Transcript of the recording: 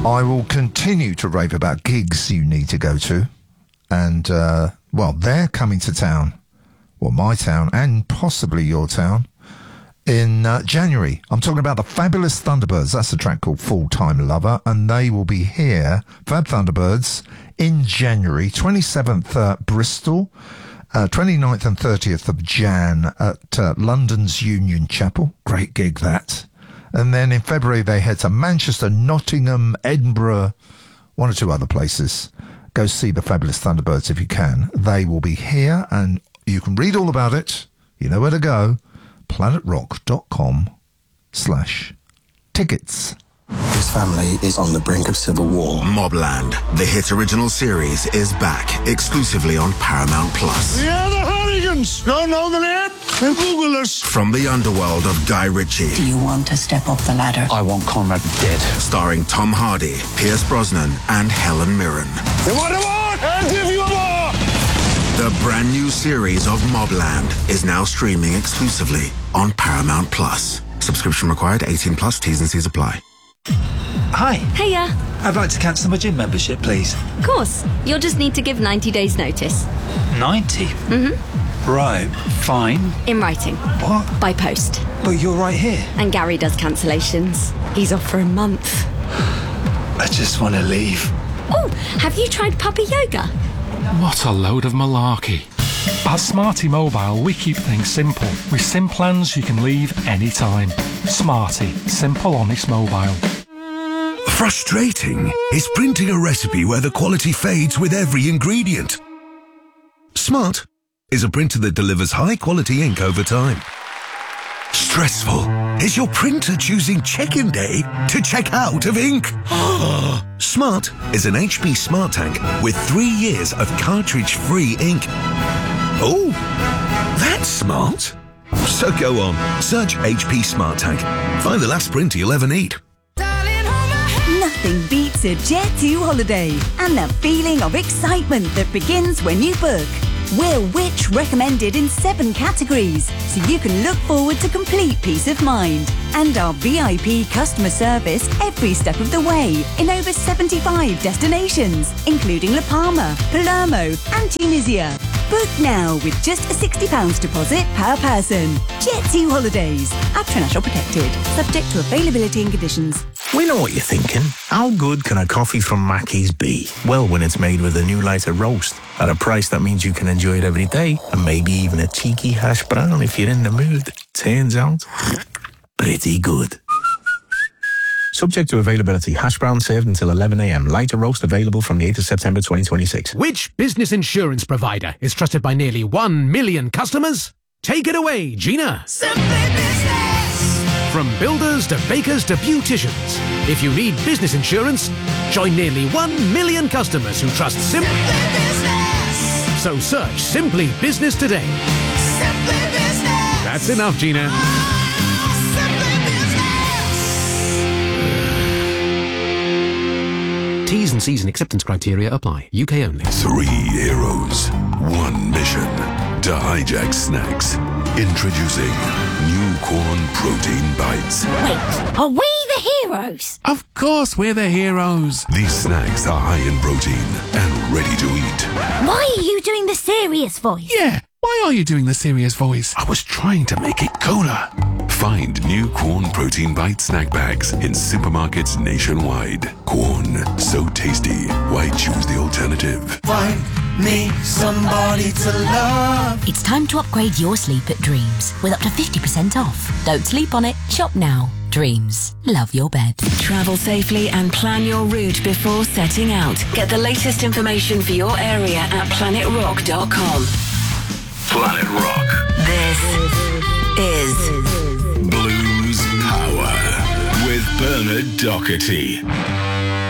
I will continue to rave about gigs you need to go to. And, they're coming to town. Well, my town and possibly your town in January. I'm talking about the Fabulous Thunderbirds. That's a track called Full Time Lover. And they will be here, Fab Thunderbirds, in January, 27th at Bristol, 29th and 30th of Jan at London's Union Chapel. Great gig, that. And then in February, they head to Manchester, Nottingham, Edinburgh, one or two other places. Go see the Fabulous Thunderbirds if you can. They will be here, and you can read all about it. You know where to go. planetrock.com/tickets. His family is on the brink of civil war. Mobland, the hit original series, is back exclusively on Paramount Plus. Yeah, the Hooligans! Don't know the name? Then Google us. From the underworld of Guy Ritchie. Do you want to step off the ladder? I want Conrad dead. Starring Tom Hardy, Pierce Brosnan, and Helen Mirren. You want a war? I'll give you a war! The brand new series of Mobland is now streaming exclusively on Paramount Plus. Subscription required, 18 plus, T's and C's apply. Hi. Hiya. I'd like to cancel my gym membership, please. Of course. You'll just need to give 90 days notice. 90? Mm-hmm. Right, fine. In writing. What? By post. But you're right here. And Gary does cancellations. He's off for a month. I just want to leave. Oh, have you tried puppy yoga? What a load of malarkey. At Smarty Mobile, we keep things simple. With SIM plans you can leave anytime. Smarty. Simple, honest mobile. Frustrating is printing a recipe where the quality fades with every ingredient. Smart is a printer that delivers high-quality ink over time. Stressful is your printer choosing check-in day to check out of ink. Smart is an HP Smart Tank with 3 years of cartridge-free ink. Oh, that's smart. So go on, search HP Smart Tank. Find the last printer you'll ever need. Nothing beats a Jet2 holiday and the feeling of excitement that begins when you book. We're Which recommended in 7 categories, so you can look forward to complete peace of mind. And our VIP customer service every step of the way in over 75 destinations, including La Palma, Palermo and Tunisia. Book now with just a £60 deposit per person. Jet2 Holidays. After National Protected. Subject to availability and conditions. We know what you're thinking. How good can a coffee from Mackey's be? Well, when it's made with a new lighter roast at a price that means you can enjoy it every day, and maybe even a cheeky hash brown if you're in the mood. Turns out, pretty good. Subject to availability. Hash brown served until 11 a.m. Lighter roast available from the 8th of September 2026. Which business insurance provider is trusted by nearly 1 million customers? Take it away, Gina. Simply Business. From builders to bakers to beauticians. If you need business insurance, join nearly 1 million customers who trust Simply Business. So search Simply Business today. Simply Business. That's enough, Gina. T's and C's and acceptance criteria apply. UK only. 3 heroes, 1 mission to hijack snacks. Introducing new corn protein bites. Wait, are we the heroes? Of course we're the heroes. These snacks are high in protein and ready to eat. Why are you doing the serious voice? Yeah, why are you doing the serious voice? I was trying to make it cooler. Find new Corn Protein Bite snack bags in supermarkets nationwide. Corn, so tasty. Why choose the alternative? Find me somebody to love. It's time to upgrade your sleep at Dreams with up to 50% off. Don't sleep on it. Shop now. Dreams. Love your bed. Travel safely and plan your route before setting out. Get the latest information for your area at planetrock.com. Planet Rock. This is Blues Power with Bernard Doherty.